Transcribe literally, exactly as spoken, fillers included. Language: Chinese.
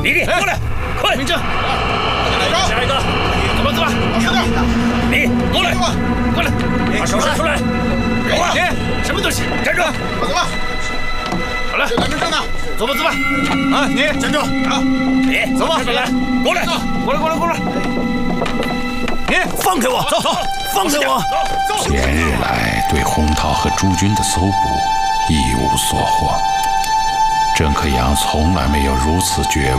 李丽，过来，快！ 明正， 下一个， 走吧走吧，老实点。 你过来，过来，把手伸出来。走吧， 你什么东西？ 站住！ 快走吧。好了，来明正呢？走吧走吧。啊，你站住！好， 你走吧， 来，过来， 过来过来过来。你放开我，走走，放开我。 连日来对洪涛和朱军的搜捕一无所获，郑克阳从来没有如此绝